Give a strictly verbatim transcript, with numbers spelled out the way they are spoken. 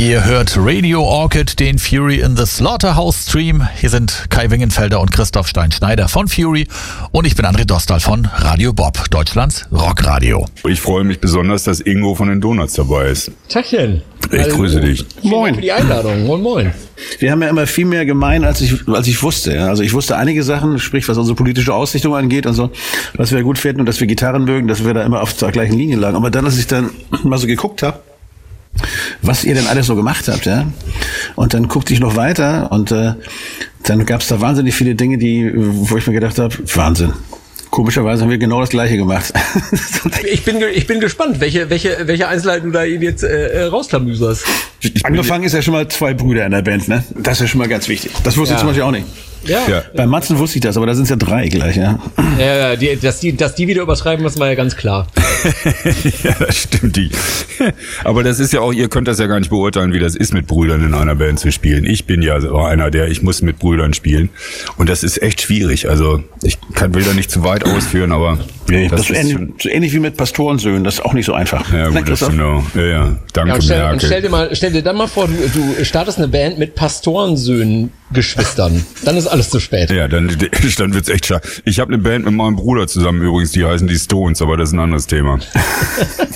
Ihr hört Radio Orchid, den Fury in the Slaughterhouse Stream. Hier sind Kai Wingenfelder und Christoph Stein-Schneider von Fury und ich bin André Dostal von Radio Bob, Deutschlands Rockradio. Ich freue mich besonders, dass Ingo von den Donuts dabei ist. Tachchen. Ich also, grüße dich. Moin. Für die Einladung. Moin, moin. Wir haben ja immer viel mehr gemein, als ich, als ich wusste. Also ich wusste einige Sachen, sprich was unsere politische Ausrichtung angeht und so, was wir gut finden und dass wir Gitarren mögen, dass wir da immer auf der gleichen Linie lagen. Aber dann, als ich dann mal so geguckt habe, was ihr denn alles so gemacht habt, ja, und dann guckte ich noch weiter und äh, dann gab es da wahnsinnig viele Dinge, die, wo ich mir gedacht habe, Wahnsinn. Komischerweise haben wir genau das Gleiche gemacht. Ich bin, ich bin gespannt, welche, welche, welche Einzelheiten du da eben jetzt äh, rausklamüserst. Angefangen ist ja schon mal zwei Brüder in der Band, ne? Das ist ja schon mal ganz wichtig. Das wusste ja. ich zum Beispiel auch nicht. Ja. Ja. Bei Matzen wusste ich das, aber da sind es ja drei gleich, ja. Ja, die, dass die, dass die wieder übertreiben, das war ja ganz klar. Ja, das stimmt. Die. Aber das ist ja auch, ihr könnt das ja gar nicht beurteilen, wie das ist, mit Brüdern in einer Band zu spielen. Ich bin ja so einer, der, ich muss mit Brüdern spielen. Und das ist echt schwierig. Also, ich kann, will da nicht zu weit ausführen, aber Ja, das, das ist ist ähnlich, so ähnlich wie mit Pastorensöhnen, das ist auch nicht so einfach. Ja, gut, das genau. Ja, ja. Danke, Ja, und stell, Merkel. und stell dir mal, stell dir dann mal vor, du, du startest eine Band mit Pastorensöhnen, Geschwistern. Dann ist alles zu spät. Ja, dann, dann wird's echt schade. Ich habe eine Band mit meinem Bruder zusammen übrigens, die heißen die Stones, aber das ist ein anderes Thema.